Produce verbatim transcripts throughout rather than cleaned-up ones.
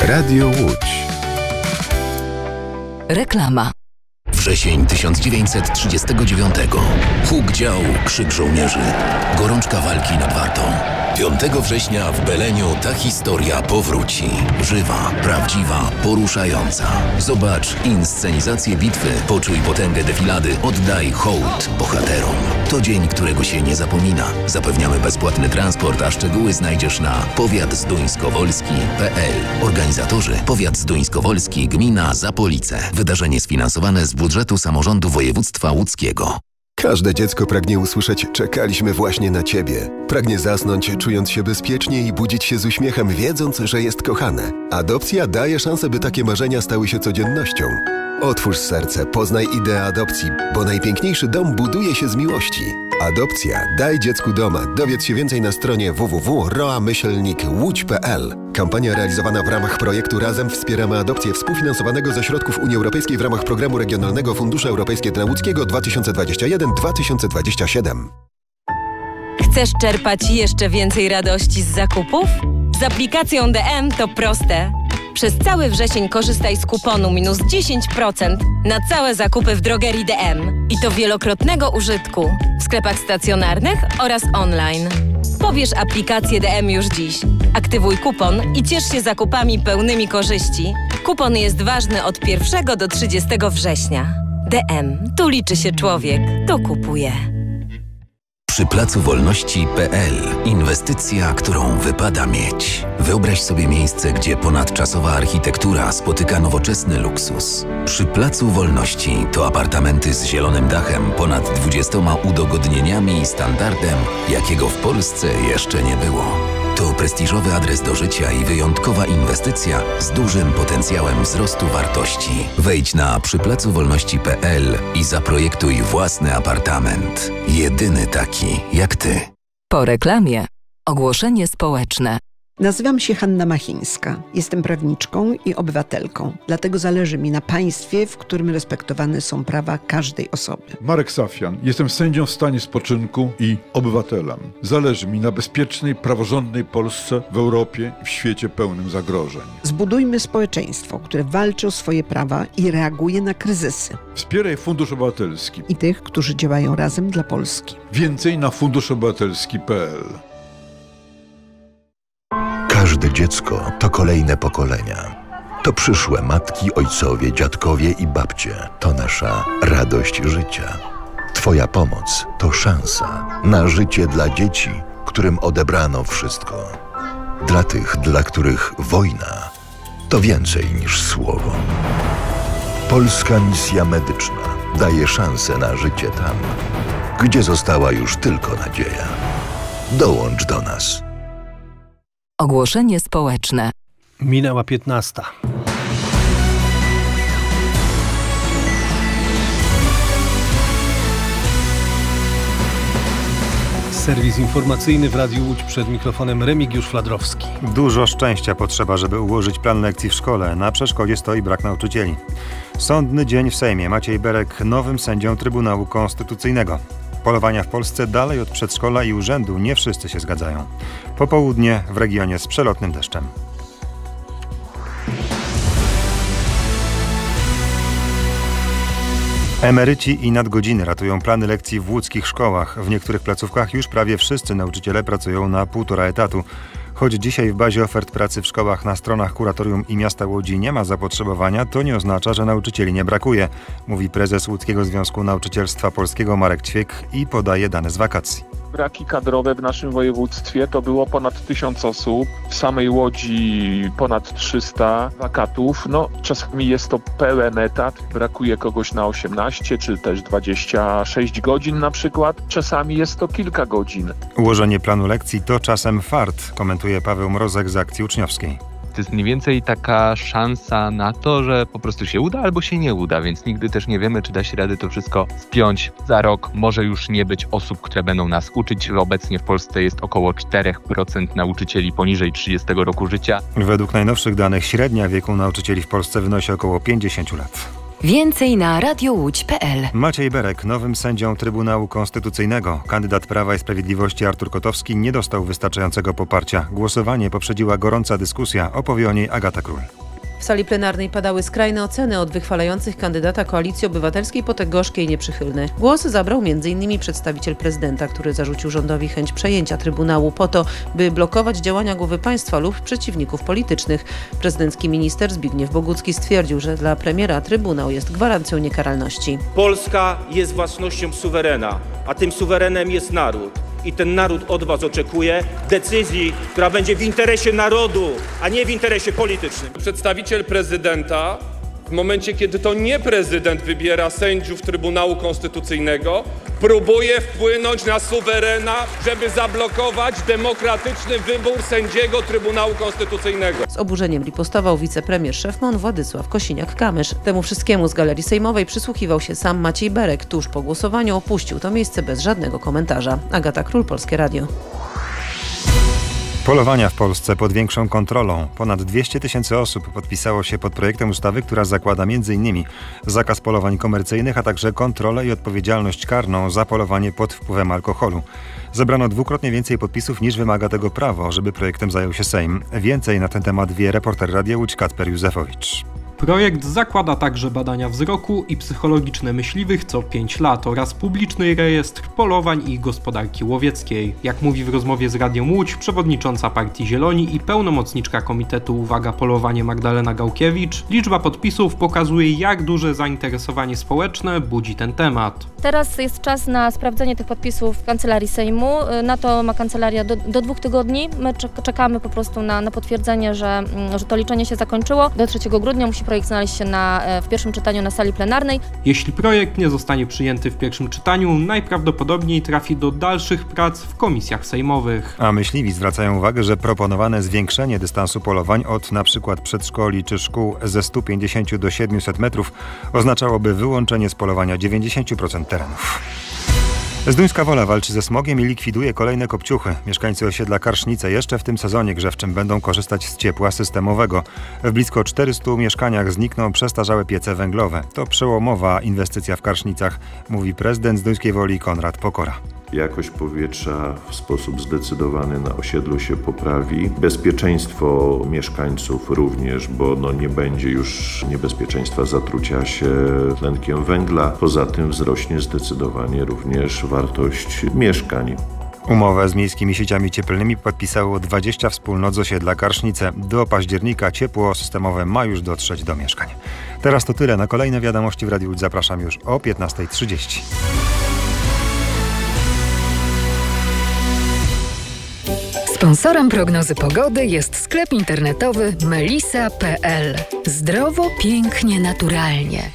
Radio Łódź. Reklama. Wrzesień tysiąc dziewięćset trzydziestego dziewiątego. Huk dział, krzyk żołnierzy. Gorączka walki nad Wartą. piątego września w Beleniu ta historia powróci. Żywa, prawdziwa, poruszająca. Zobacz inscenizację bitwy, poczuj potęgę defilady, oddaj hołd bohaterom. To dzień, którego się nie zapomina. Zapewniamy bezpłatny transport, a szczegóły znajdziesz na powiat zduńskowolski kropka p l. Organizatorzy: Powiat Zduńskowolski, gmina Zapolice. Wydarzenie sfinansowane z budżetu samorządu województwa łódzkiego. Każde dziecko pragnie usłyszeć: czekaliśmy właśnie na Ciebie. Pragnie zasnąć, czując się bezpiecznie i budzić się z uśmiechem, wiedząc, że jest kochane. Adopcja daje szansę, by takie marzenia stały się codziennością. Otwórz serce, poznaj ideę adopcji, bo najpiękniejszy dom buduje się z miłości. Adopcja. Daj dziecku doma. Dowiedz się więcej na stronie w w w kropka roa myślnik łódź kropka p l. Kampania realizowana w ramach projektu Razem wspieramy adopcję, współfinansowanego ze środków Unii Europejskiej w ramach Programu Regionalnego Fundusze Europejskie dla Łódzkiego dwa tysiące dwudziesty pierwszy do dwa tysiące dwudziestego siódmego. Chcesz czerpać jeszcze więcej radości z zakupów? Z aplikacją D M to proste. Przez cały wrzesień korzystaj z kuponu minus dziesięć procent na całe zakupy w drogerii D M. I to wielokrotnego użytku w sklepach stacjonarnych oraz online. Pobierz aplikację D M już dziś. Aktywuj kupon i ciesz się zakupami pełnymi korzyści. Kupon jest ważny od pierwszego do trzydziestego września. D M. Tu liczy się człowiek. Tu kupuje. Przy Placu Wolności kropka p l. Inwestycja, którą wypada mieć. Wyobraź sobie miejsce, gdzie ponadczasowa architektura spotyka nowoczesny luksus. Przy Placu Wolności to apartamenty z zielonym dachem, ponad dwudziestoma udogodnieniami i standardem, jakiego w Polsce jeszcze nie było. To prestiżowy adres do życia i wyjątkowa inwestycja z dużym potencjałem wzrostu wartości. Wejdź na przy placu wolności kropka p l i zaprojektuj własny apartament. Jedyny taki jak ty. Po reklamie. Ogłoszenie społeczne. Nazywam się Hanna Machińska. Jestem prawniczką i obywatelką. Dlatego zależy mi na państwie, w którym respektowane są prawa każdej osoby. Marek Safian. Jestem sędzią w stanie spoczynku i obywatelem. Zależy mi na bezpiecznej, praworządnej Polsce w Europie i w świecie pełnym zagrożeń. Zbudujmy społeczeństwo, które walczy o swoje prawa i reaguje na kryzysy. Wspieraj Fundusz Obywatelski I tych, którzy działają razem dla Polski. Więcej na fundusz obywatelski kropka p l. Każde dziecko to kolejne pokolenia. To przyszłe matki, ojcowie, dziadkowie i babcie. To nasza radość życia. Twoja pomoc to szansa na życie dla dzieci, którym odebrano wszystko. Dla tych, dla których wojna to więcej niż słowo. Polska Misja Medyczna daje szansę na życie tam, gdzie została już tylko nadzieja. Dołącz do nas. Ogłoszenie społeczne. Minęła piętnasta. Serwis informacyjny w Radiu Łódź, przed mikrofonem Remigiusz Fladrowski. Dużo szczęścia potrzeba, żeby ułożyć plan lekcji w szkole. Na przeszkodzie stoi brak nauczycieli. Sądny dzień w Sejmie. Maciej Berek nowym sędzią Trybunału Konstytucyjnego. Polowania w Polsce dalej od przedszkola i urzędu nie wszyscy się zgadzają. Popołudnie w regionie z przelotnym deszczem. Emeryci i nadgodziny ratują plany lekcji w łódzkich szkołach. W niektórych placówkach już prawie wszyscy nauczyciele pracują na półtora etatu. Choć dzisiaj w bazie ofert pracy w szkołach na stronach Kuratorium i Miasta Łodzi nie ma zapotrzebowania, to nie oznacza, że nauczycieli nie brakuje, mówi prezes Łódzkiego Związku Nauczycielstwa Polskiego Marek Ćwiek i podaje dane z wakacji. Braki kadrowe w naszym województwie to było ponad tysiąc osób, w samej Łodzi ponad trzysta wakatów. No, czasami jest to pełen etat, brakuje kogoś na osiemnaście czy też dwadzieścia sześć godzin na przykład. Czasami jest to kilka godzin. Ułożenie planu lekcji to czasem fart, komentuje Paweł Mrozek z Akcji Uczniowskiej. To jest mniej więcej taka szansa na to, że po prostu się uda albo się nie uda, więc nigdy też nie wiemy, czy da się rady to wszystko spiąć. Za rok może już nie być osób, które będą nas uczyć. Obecnie w Polsce jest około cztery procent nauczycieli poniżej trzydziestego roku życia. Według najnowszych danych średnia wieku nauczycieli w Polsce wynosi około pięćdziesiąt lat. Więcej na radio łódź kropka pe el. Maciej Berek, nowym sędzią Trybunału Konstytucyjnego. Kandydat Prawa i Sprawiedliwości Artur Kotowski nie dostał wystarczającego poparcia. Głosowanie poprzedziła gorąca dyskusja. Opowie o niej Agata Król. W sali plenarnej padały skrajne oceny od wychwalających kandydata Koalicji Obywatelskiej po te gorzkie i nieprzychylne. Głos zabrał między innymi przedstawiciel prezydenta, który zarzucił rządowi chęć przejęcia Trybunału po to, by blokować działania głowy państwa lub przeciwników politycznych. Prezydencki minister Zbigniew Bogucki stwierdził, że dla premiera Trybunał jest gwarancją niekaralności. Polska jest własnością suwerena, a tym suwerenem jest naród. I ten naród od was oczekuje decyzji, która będzie w interesie narodu, a nie w interesie politycznym. Przedstawiciel prezydenta, w momencie kiedy to nie prezydent wybiera sędziów Trybunału Konstytucyjnego, próbuje wpłynąć na suwerena, żeby zablokować demokratyczny wybór sędziego Trybunału Konstytucyjnego. Z oburzeniem ripostował wicepremier szefmon Władysław Kosiniak-Kamysz. Temu wszystkiemu z galerii sejmowej przysłuchiwał się sam Maciej Berek. Tuż po głosowaniu opuścił to miejsce bez żadnego komentarza. Agata Król, Polskie Radio. Polowania w Polsce pod większą kontrolą. Ponad dwieście tysięcy osób podpisało się pod projektem ustawy, która zakłada m.in. zakaz polowań komercyjnych, a także kontrolę i odpowiedzialność karną za polowanie pod wpływem alkoholu. Zebrano dwukrotnie więcej podpisów niż wymaga tego prawo, żeby projektem zajął się Sejm. Więcej na ten temat wie reporter Radia Łódź Kacper Józefowicz. Projekt zakłada także badania wzroku i psychologiczne myśliwych co pięć lat oraz publiczny rejestr polowań i gospodarki łowieckiej. Jak mówi w rozmowie z Radiem Łódź przewodnicząca Partii Zieloni i pełnomocniczka Komitetu Uwaga Polowanie Magdalena Gałkiewicz, liczba podpisów pokazuje, jak duże zainteresowanie społeczne budzi ten temat. Teraz jest czas na sprawdzenie tych podpisów w Kancelarii Sejmu. Na to ma kancelaria do, do dwóch tygodni. My czekamy po prostu na, na potwierdzenie, że, że to liczenie się zakończyło. Do trzeciego grudnia musi projekt znaleźć się na, w pierwszym czytaniu na sali plenarnej. Jeśli projekt nie zostanie przyjęty w pierwszym czytaniu, najprawdopodobniej trafi do dalszych prac w komisjach sejmowych. A myśliwi zwracają uwagę, że proponowane zwiększenie dystansu polowań od np. przedszkoli czy szkół ze stu pięćdziesięciu do siedmiuset metrów oznaczałoby wyłączenie z polowania dziewięćdziesiąt procent terenów. Zduńska Wola walczy ze smogiem i likwiduje kolejne kopciuchy. Mieszkańcy osiedla Karsznice jeszcze w tym sezonie grzewczym będą korzystać z ciepła systemowego. W blisko czterystu mieszkaniach znikną przestarzałe piece węglowe. To przełomowa inwestycja w Karsznicach, mówi prezydent Zduńskiej Woli Konrad Pokora. Jakość powietrza w sposób zdecydowany na osiedlu się poprawi. Bezpieczeństwo mieszkańców również, bo no nie będzie już niebezpieczeństwa zatrucia się tlenkiem węgla. Poza tym wzrośnie zdecydowanie również wartość mieszkań. Umowę z miejskimi sieciami cieplnymi podpisało dwadzieścia wspólnot z osiedla Karsznice. Do października ciepło systemowe ma już dotrzeć do mieszkań. Teraz to tyle. Na kolejne wiadomości w Radiu Łódź zapraszam już o piętnasta trzydzieści. Sponsorem prognozy pogody jest sklep internetowy melisa kropka pe el. Zdrowo, pięknie, naturalnie.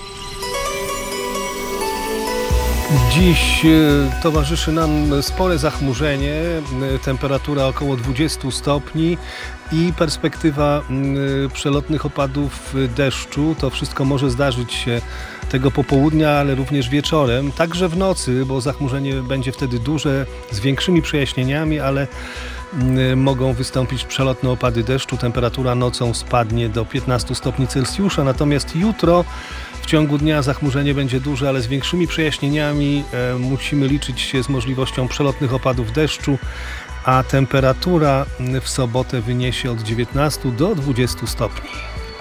Dziś towarzyszy nam spore zachmurzenie, temperatura około dwadzieścia stopni i perspektywa przelotnych opadów deszczu. To wszystko może zdarzyć się tego popołudnia, ale również wieczorem, także w nocy, bo zachmurzenie będzie wtedy duże, z większymi przejaśnieniami, ale mogą wystąpić przelotne opady deszczu. Temperatura nocą spadnie do piętnastu stopni Celsjusza, natomiast jutro w ciągu dnia zachmurzenie będzie duże, ale z większymi przejaśnieniami. E, musimy liczyć się z możliwością przelotnych opadów deszczu, a temperatura w sobotę wyniesie od dziewiętnastu do dwudziestu stopni.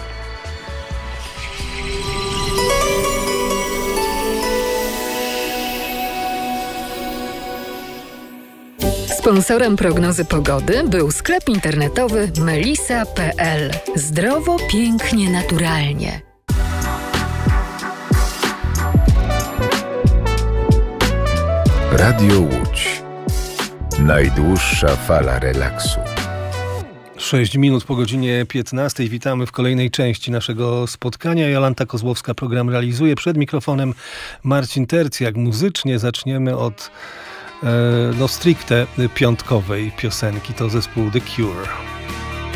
Sponsorem prognozy pogody był sklep internetowy melisa kropka pe el. Zdrowo, pięknie, naturalnie. Radio Łódź. Najdłuższa fala relaksu. sześć minut po godzinie piętnastej. Witamy w kolejnej części naszego spotkania. Jolanta Kozłowska program realizuje. Przed mikrofonem Marcin Tercjak. Muzycznie zaczniemy od e, no stricte piątkowej piosenki. To zespół The Cure.